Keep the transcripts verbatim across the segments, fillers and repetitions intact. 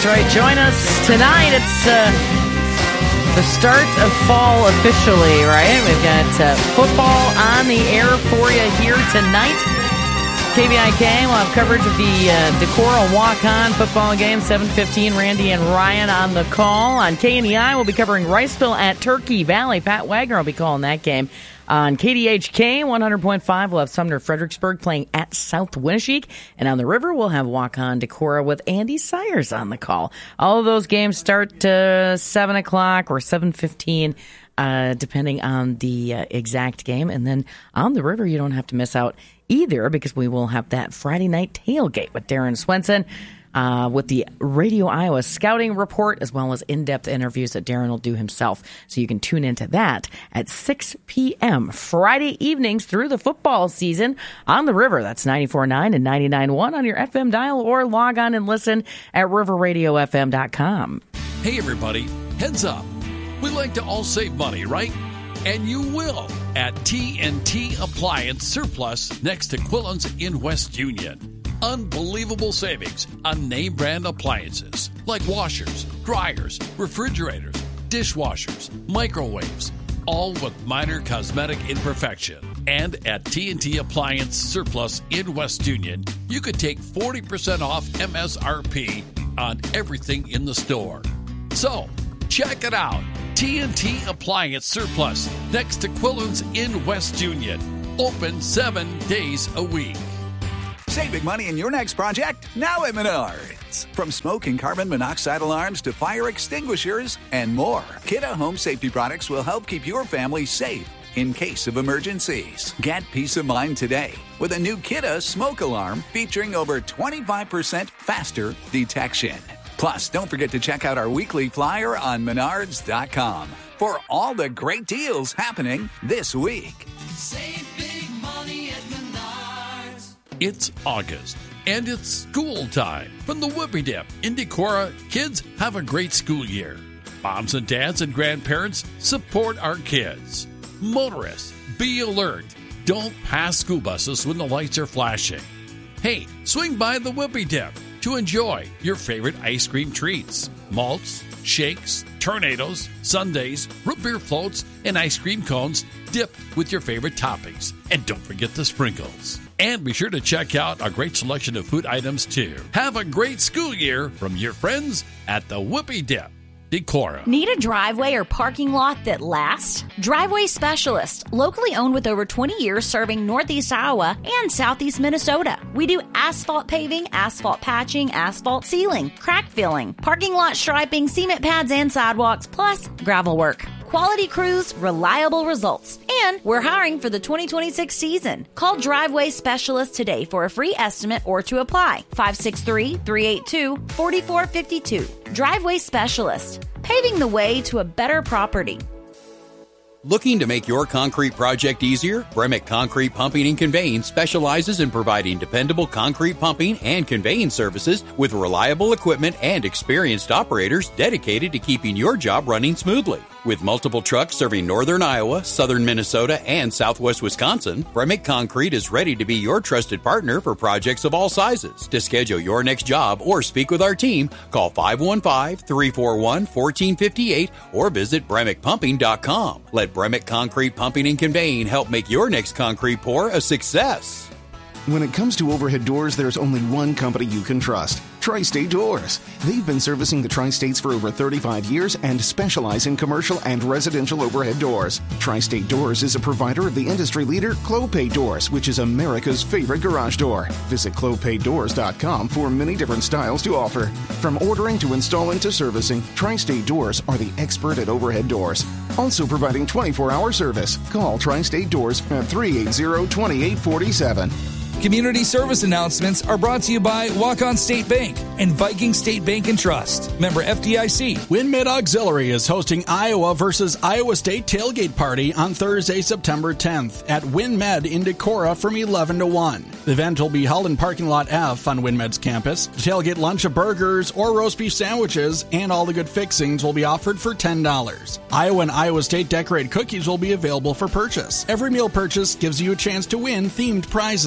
That's right. Join us tonight. It's uh, the start of fall officially, right? We've got uh, football on the air for you here tonight. K V I K will have coverage of the uh, Decorah Walk-On football game, seven fifteen. Randy and Ryan on the call. On K N E I, we'll be covering Riceville at Turkey Valley. Pat Wagner will be calling that game. On K D H K one hundred point five, we'll have Sumner Fredericksburg playing at South Winneshiek. And on the river, we'll have Walk-On Decorah with Andy Sayers on the call. All of those games start uh, seven o'clock or seven fifteen, uh, depending on the uh, exact game. And then on the river, you don't have to miss out either, because we will have that Friday night tailgate with Darren Swenson. Uh, with the Radio Iowa Scouting Report, as well as in-depth interviews that Darren will do himself. So you can tune into that at six p.m. Friday evenings through the football season on the river. That's ninety-four point nine and ninety-nine point one on your F M dial, or log on and listen at river radio f m dot com. Hey, everybody. Heads up. We like to all save money, right? And you will at T N T Appliance Surplus next to Quillen's in West Union. Unbelievable savings on name brand appliances like washers, dryers, refrigerators, dishwashers, microwaves, all with minor cosmetic imperfection. And at T N T Appliance Surplus in West Union, you could take forty percent off M S R P on everything in the store. So, check it out. T N T Appliance Surplus next to Quillen's in West Union. Open seven days a week. Save big money in your next project now at Menards. From smoke and carbon monoxide alarms to fire extinguishers and more, Kidde Home Safety products will help keep your family safe in case of emergencies. Get peace of mind today with a new Kidde smoke alarm featuring over twenty-five percent faster detection. Plus, don't forget to check out our weekly flyer on menards dot com for all the great deals happening this week. Save big money at Menards. It's August, and it's school time. From the Whoopie Dip in Decorah, kids have a great school year. Moms and dads and grandparents support our kids. Motorists, be alert. Don't pass school buses when the lights are flashing. Hey, swing by the Whoopie Dip to enjoy your favorite ice cream treats. Malts, shakes, tornadoes, sundaes, root beer floats, and ice cream cones dipped with your favorite toppings. And don't forget the sprinkles. And be sure to check out our great selection of food items, too. Have a great school year from your friends at the Whoopie Dip, Decorah. Need a driveway or parking lot that lasts? Driveway Specialist, locally owned with over twenty years serving Northeast Iowa and Southeast Minnesota. We do asphalt paving, asphalt patching, asphalt sealing, crack filling, parking lot striping, cement pads and sidewalks, plus gravel work. Quality crews, reliable results. And we're hiring for the twenty twenty-six season. Call Driveway Specialist today for a free estimate or to apply. five six three, three eight two, four four five two. Driveway Specialist, paving the way to a better property. Looking to make your concrete project easier? Bremick Concrete Pumping and Conveying specializes in providing dependable concrete pumping and conveying services with reliable equipment and experienced operators dedicated to keeping your job running smoothly. With multiple trucks serving northern Iowa, southern Minnesota, and southwest Wisconsin, Bremick Concrete is ready to be your trusted partner for projects of all sizes. To schedule your next job or speak with our team, call five one five, three four one, one four five eight or visit bremick pumping dot com. Let Bremick Concrete Pumping and Conveying help make your next concrete pour a success. When it comes to overhead doors, there's only one company you can trust. Tri-State Doors. They've been servicing the Tri-States for over thirty-five years and specialize in commercial and residential overhead doors. Tri-State Doors is a provider of the industry leader Clopay Doors, which is America's favorite garage door. Visit clopay doors dot com for many different styles to offer. From ordering to installing to servicing, Tri-State Doors are the expert at overhead doors. Also providing twenty-four hour service. Call Tri-State Doors at three eight zero, two eight four seven. Community service announcements are brought to you by Walk-On State Bank and Viking State Bank and Trust. Member F D I C. WinMed Auxiliary is hosting Iowa versus Iowa State tailgate party on Thursday, September tenth at WinMed in Decorah from eleven to one. The event will be held in Parking Lot F on WinMed's campus. The tailgate lunch of burgers or roast beef sandwiches and all the good fixings will be offered for ten dollars. Iowa and Iowa State decorated cookies will be available for purchase. Every meal purchase gives you a chance to win themed prizes.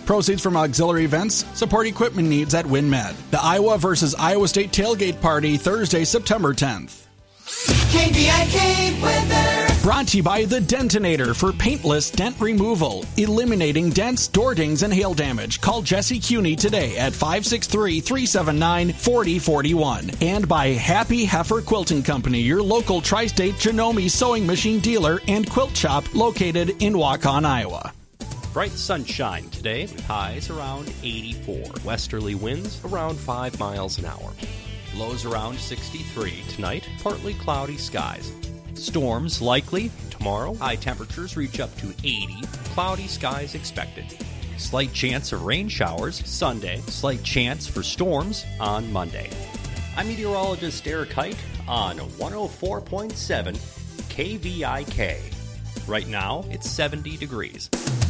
Proceeds from auxiliary events support equipment needs at WinMed. The Iowa versus Iowa State tailgate party Thursday, September tenth. K V I K weather. Brought to you by The Dentinator for paintless dent removal, eliminating dents, door dings, and hail damage. Call Jesse Cuney today at five six three, three seven nine, four zero four one. And by Happy Heifer Quilting Company, your local tri-state Janome sewing machine dealer and quilt shop located in Waukon, Iowa. Bright sunshine today with highs around eighty-four. Westerly winds around five miles an hour. Lows around sixty-three. Tonight, partly cloudy skies. Storms likely tomorrow. High temperatures reach up to eighty. Cloudy skies expected. Slight chance of rain showers Sunday. Slight chance for storms on Monday. I'm meteorologist Eric Hite on one oh four point seven K V I K. Right now, it's seventy degrees.